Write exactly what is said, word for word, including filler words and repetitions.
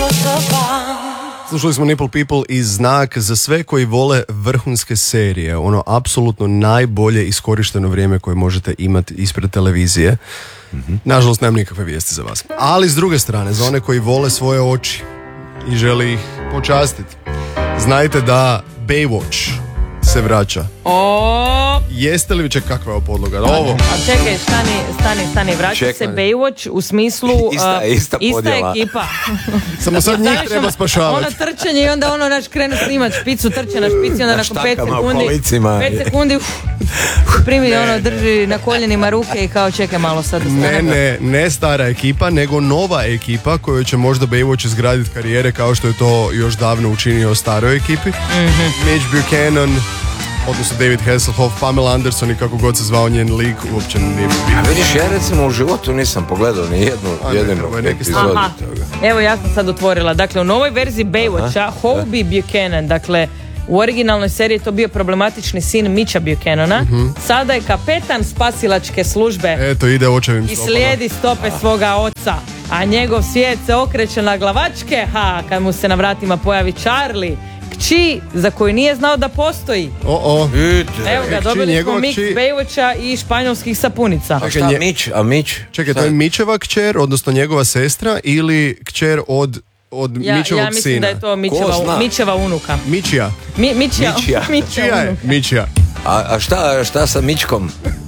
Slušali smo Nipple People i znak za sve koji vole vrhunske serije. Ono apsolutno najbolje iskorišteno vrijeme koje možete imati ispred televizije. Mm-hmm. Nažalost, nemam nikakve vijesti za vas. Ali s druge strane, za one koji vole svoje oči i želi ih počastiti, znajte da Baywatch se vraća. O, Jeste li, ček, kakva je ovo podloga? Ovo. a čekaj, stani, stani, stani, vraća Čekaj. se Baywatch u smislu Ista- uh, ista ista podjela. ekipa. Samo sad njih Znaš, treba ono- spašavati. Ono trčanje i onda ono naš krenu snimat špicu, trče na špici, onda Na nakon pet štakama u sekundi, kolicima. pet sekundi, uf, primi ono, drži na koljenima ruke i kao čekaj malo sad da Ne, stane. ne, ne stara ekipa, nego nova ekipa koju će možda Baywatch izgraditi karijere kao što je to još davno učinio staroj ekipi. Mm-hmm. Mitch Buchanan, odnosno David Hasselhoff, Pamela Anderson i kako god se zvao njen lik, uopće nije A vidiš, ja recimo u životu nisam pogledao ni jednu A ne, jedinu ovo je neki epizodu Aha, toga. evo ja sam sad otvorila. Dakle, u novoj verziji Baywatcha, Hobie Buchanan, dakle, u originalnoj seriji je to bio problematični sin Mitcha Buchanana, sada je kapetan spasilačke službe Eto, ide očevim i stopama. slijedi stope svoga oca, a njegov svijet se okreće na glavačke, ha, kad mu se na vratima pojavi Charlie, kći za koju nije znao da postoji. O, o. Evo ga, Kći, dobili smo njegova mix kći. Baywatcha i španjolskih sapunica. A šta, nje- Mić, a Mić? Čekaj, Šta? to je Mićeva kćer, odnosno njegova sestra ili kćer od, od Ja, Mićevog ja mislim sina? da je to Ko Mićeva, zna? Mićeva unuka. Mićija. Mi, Mićija, Mićija. Mićija Čija je? unuka. Mićija. A, a šta, šta sa Mićkom?